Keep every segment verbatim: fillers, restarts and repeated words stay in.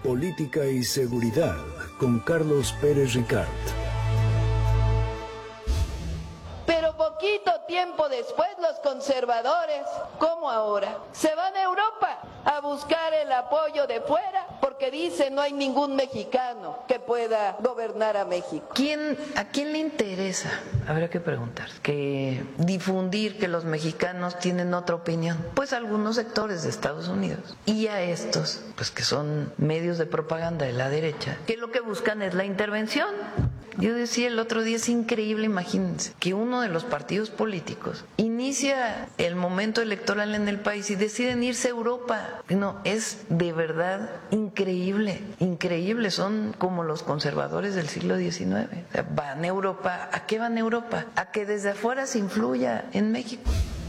política y seguridad con Carlos Pérez Ricard. Pero poquito tiempo después los conservadores, como ahora, se van a Europa a buscar el apoyo de fuera porque dicen no hay ningún mexicano que pueda gobernar a México. ¿Quién, ¿A quién le interesa? Habría que preguntar, que difundir que los mexicanos tienen otra opinión. Pues a algunos sectores de Estados Unidos y a estos, pues que son medios de propaganda de la derecha, que lo que buscan es la intervención. Yo decía el otro día, es increíble, imagínense, que uno de los partidos políticos inicia el momento electoral en el país y deciden irse a Europa. No, es de verdad increíble, increíble. Son como los conservadores del siglo diecinueve. O sea, van a Europa. ¿A qué van a Europa? A que desde afuera se influya en México.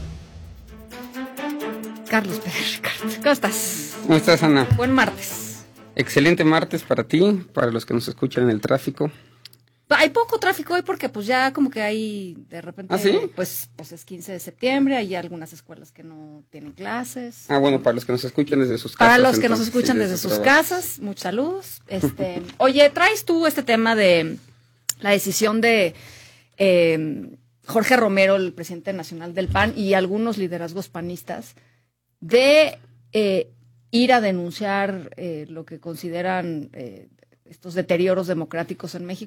Carlos Pérez Ricard, ¿cómo estás? ¿Cómo estás, Ana? Buen martes. Excelente martes para ti, para los que nos escuchan en el tráfico. Hay poco tráfico hoy porque pues ya como que hay de repente, ¿Ah, sí? pues, pues es quince de septiembre, hay algunas escuelas que no tienen clases. Ah, bueno, para los que nos escuchan desde sus casas. Para los que entonces, nos escuchan sí, desde sus trabajo. casas, muchos saludos. Este, oye, traes tú este tema de la decisión de eh, Jorge Romero, el presidente nacional del P A N, y algunos liderazgos panistas, de eh, ir a denunciar eh, lo que consideran eh, estos deterioros democráticos en México.